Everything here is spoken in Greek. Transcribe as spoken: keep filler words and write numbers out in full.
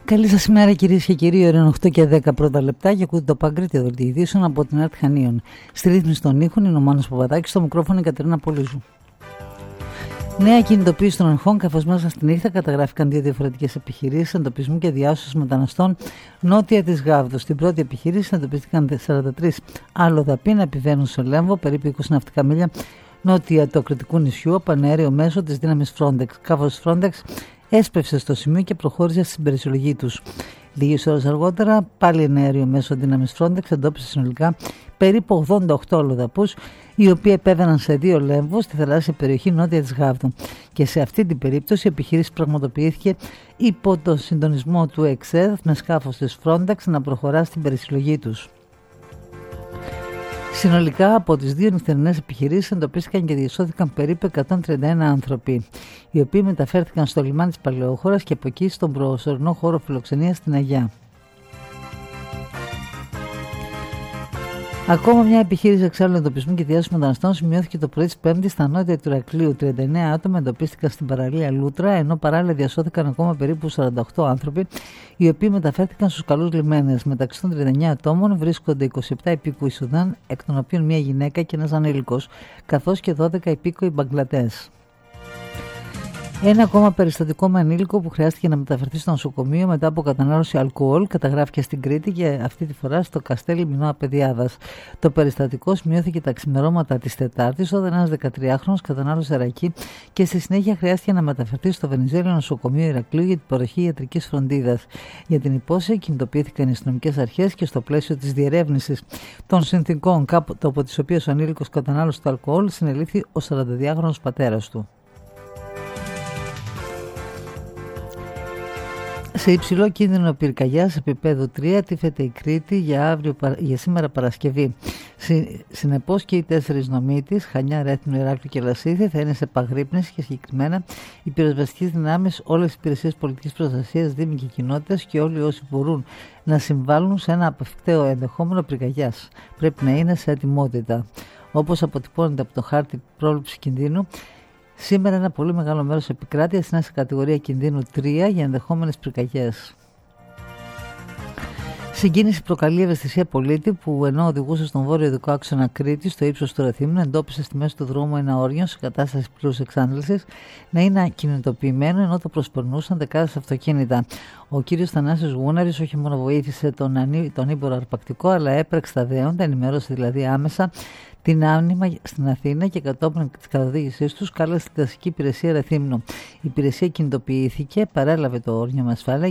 Καλή σας ημέρα κυρίες και κύριοι, ώρα οκτώ και δέκα πρώτα λεπτά και ακούτε το Παγκρίτιο Δελτίο Ειδήσεων από την Art Χανίων. Στη ρύθμιση των ήχων είναι ο Μάνος Παπαδάκης, στο μικρόφωνο η Κατερίνα Πολύζου. Νέα κινητοποίηση των αρχών, καθώς μέσα στη νύχτα καταγράφηκαν δύο διαφορετικές επιχειρήσεις εντοπισμού και διάσωσης μεταναστών νότια της Γάβδου. Στην πρώτη επιχείρηση εντοπίστηκαν σαράντα τρεις αλλοδαποί να επιβαίνουν στο Λέμβο, περίπου είκοσι ναυτικά μίλια νότια του Ακριτικού νησιού, από αναέριο μέσο της δύναμης Frontex. Κάβος Frontex έσπευσε στο σημείο και προχώρησε στην περισυλλογή τους. Λίγες ώρες αργότερα, πάλι ένα αέριο μέσο δύναμης Frontex εντόπισε συνολικά περίπου ογδόντα οκτώ αλλοδαπούς, οι οποίοι επέβαιναν σε δύο λέμβους στη θαλάσσια περιοχή νότια της Γάβδου. Και σε αυτή την περίπτωση η επιχείρηση πραγματοποιήθηκε υπό το συντονισμό του ΕΞΕΔ με σκάφος της Frontex να προχωρά στην περισυλλογή τους. Συνολικά από τις δύο νυχτερινές επιχειρήσεις εντοπίστηκαν και διασώθηκαν περίπου εκατόν τριάντα ένα άνθρωποι, οι οποίοι μεταφέρθηκαν στο λιμάνι της Παλαιόχωρας και από εκεί στον προσωρινό χώρο φιλοξενίας στην Αγιά. Ακόμα μια επιχείρηση εξάλλου εντοπισμού και διάσωσης μεταναστών σημειώθηκε το πρωί της Πέμπτης στα νότια του Ηρακλείου. τριάντα εννέα άτομα εντοπίστηκαν στην παραλία Λούτρα, ενώ παράλληλα διασώθηκαν ακόμα περίπου σαράντα οκτώ άνθρωποι, οι οποίοι μεταφέρθηκαν στους καλούς λιμένες. Μεταξύ των τριάντα εννέα ατόμων βρίσκονται είκοσι επτά υπήκοοι Σουδάν, εκ των οποίων μια γυναίκα και ένας ανήλικος, καθώς και δώδεκα υπήκοοι Μπαγκλαντές. Ένα ακόμα περιστατικό με ανήλικο που χρειάστηκε να μεταφερθεί στο νοσοκομείο μετά από κατανάλωση αλκοόλ καταγράφηκε στην Κρήτη και αυτή τη φορά στο Καστέλι Μινώα Παιδιάδας. Το περιστατικό σημειώθηκε τα ξημερώματα της Τετάρτης όταν ένας δεκατριάχρονος κατανάλωσε ρακί και στη συνέχεια χρειάστηκε να μεταφερθεί στο Βενιζέλιο Νοσοκομείο Ηρακλείου για την παροχή ιατρικής φροντίδας. Για την υπόθεση κινητοποιήθηκαν οι αστυνομικές αρχές και στο πλαίσιο της διερεύνησης των συνθηκών κάπου από τις οποίες ο ανήλικος κατανάλωσε το αλκοόλ συνελήφθη ο σαρανταδυάχρονος πατέρας του. Σε υψηλό κίνδυνο πυρκαγιάς επίπεδου τρία τύφεται η Κρήτη για, αύριο, για σήμερα Παρασκευή. Συ, συνεπώς και οι τέσσερις νομοί της, Χανιά, Ρέθυμνο, Ηράκλειο και Λασίθι, θα είναι σε επαγρύπνηση και συγκεκριμένα οι πυροσβεστικές δυνάμεις, όλες οι υπηρεσίες πολιτικής προστασίας, δήμοι και κοινότητες και όλοι όσοι μπορούν να συμβάλλουν σε ένα απευκταίο ενδεχόμενο πυρκαγιάς. Πρέπει να είναι σε ετοιμότητα. Όπως αποτυπώνεται από το χάρτη πρόληψης κινδύνου, σήμερα ένα πολύ μεγάλο μέρος της επικράτειας είναι σε κατηγορία κινδύνου τρία για ενδεχόμενες πυρκαγιές. Συγκίνηση προκαλεί ευαισθησία πολίτη που ενώ οδηγούσε στον βόρειο δικό άξονα Κρήτης στο ύψος του Ρεθύμνου εντόπισε στη μέση του δρόμου ένα όριον σε κατάσταση πλήρους εξάντλησης να είναι ακινητοποιημένο ενώ το προσπερνούσαν δεκάδες αυτοκίνητα. Ο κύριος Θανάσης Γούναρης όχι μόνο βοήθησε τον, ανή, τον ήμπορο αρπακτικό αλλά έπρεξε τα δέοντα, ενημέρωσε δηλαδή άμεσα την άνοιγμα στην Αθήνα και κατόπιν της καθοδήγησής τους κάλεσε τη δασική υπηρεσία Ρεθύμνου. Η υπηρεσία κινητοποιήθηκε, παρέλαβε το όριο με ασφάλεια